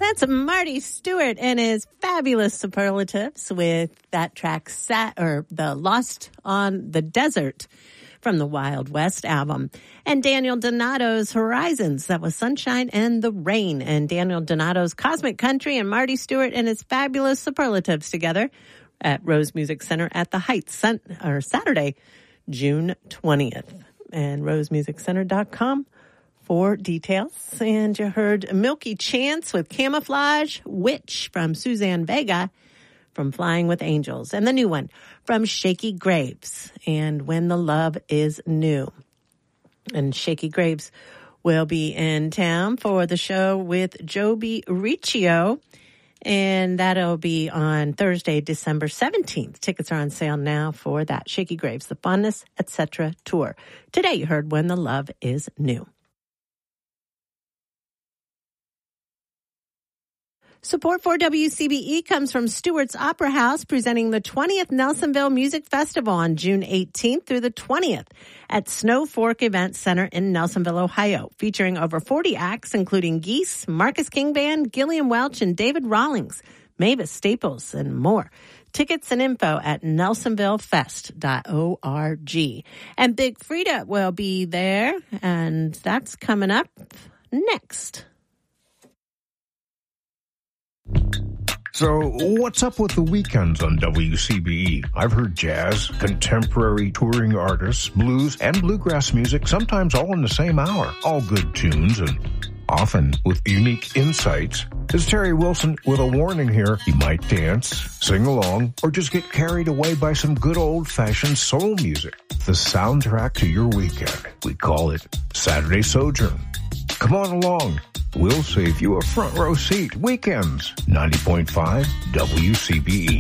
That's Marty Stewart and his fabulous superlatives with that track The Lost on the Desert from the Wild West album. And Daniel Donato's Horizons, that was Sunshine and the Rain. And Daniel Donato's Cosmic Country and Marty Stewart and his fabulous superlatives together at Rose Music Center at the Heights Saturday, June 20th. And rosemusiccenter.com for details. And you heard Milky Chance with Camouflage, Witch from Suzanne Vega from Flying with Angels, and the new one from Shaky Graves and When the Love is New. And Shaky Graves will be in town for the show with Joby Riccio, and that'll be on Thursday, December 17th. Tickets are on sale now for that Shaky Graves, the Fondness, Etc. tour. Today you heard When the Love is New. Support for WCBE comes from Stewart's Opera House, presenting the 20th Nelsonville Music Festival on June 18th through the 20th at Snow Fork Event Center in Nelsonville, Ohio, featuring over 40 acts, including Geese, Marcus King Band, Gillian Welch, and David Rawlings, Mavis Staples, and more. Tickets and info at nelsonvillefest.org. And Big Frida will be there, and that's coming up next. So, what's up with the weekends on WCBE? I've heard jazz, contemporary touring artists, blues, and bluegrass music, sometimes all in the same hour. All good tunes and often with unique insights. This is Terry Wilson with a warning here. You might dance, sing along, or just get carried away by some good old-fashioned soul music. The soundtrack to your weekend. We call it Saturday Sojourn. Come on along. We'll save you a front row seat. Weekends, 90.5 WCBE.